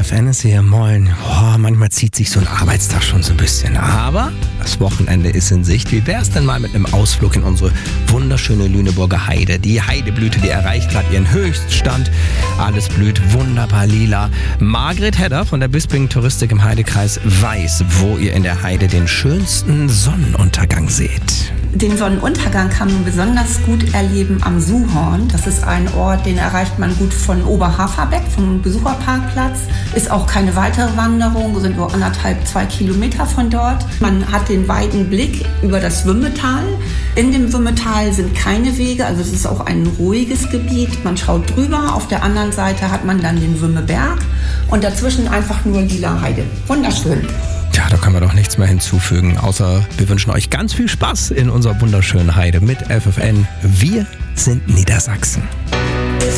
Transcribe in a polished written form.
FFN ist hier, moin. Manchmal zieht sich so ein Arbeitstag schon so ein bisschen. Aber das Wochenende ist in Sicht. Wie wär's denn mal mit einem Ausflug in unsere wunderschöne Lüneburger Heide? Die Heideblüte, die erreicht gerade ihren Höchststand. Alles blüht wunderbar lila. Margret Hedder von der Bisping Touristik im Heidekreis weiß, wo ihr in der Heide den schönsten Sonnenuntergang seht. Den Sonnenuntergang kann man besonders gut erleben am Suhorn. Das ist ein Ort, den erreicht man gut von Oberhaferbeck, vom Besucherparkplatz. Ist auch keine weitere Wanderung, sind nur 1,5–2 Kilometer von dort. Man hat den weiten Blick über das Wümmetal. In dem Wümmetal sind keine Wege, also es ist auch ein ruhiges Gebiet. Man schaut drüber, auf der anderen Seite hat man dann den Wümmeberg und dazwischen einfach nur lila Heide. Wunderschön. Ja, da können wir doch nichts mehr hinzufügen, außer wir wünschen euch ganz viel Spaß in unserer wunderschönen Heide mit FFN. Wir sind Niedersachsen.